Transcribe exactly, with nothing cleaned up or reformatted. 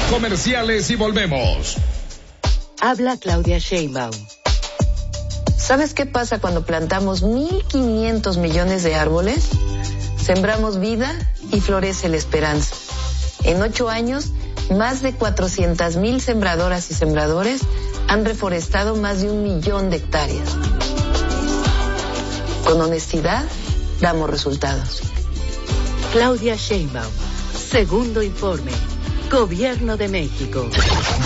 comerciales y volvemos. Habla Claudia Sheinbaum. ¿Sabes qué pasa cuando plantamos mil quinientos millones de árboles? Sembramos vida y florece la esperanza. En ocho años, más de cuatrocientas mil sembradoras y sembradores han reforestado más de un millón de hectáreas. Con honestidad, damos resultados. Claudia Sheinbaum, segundo informe. Gobierno de México.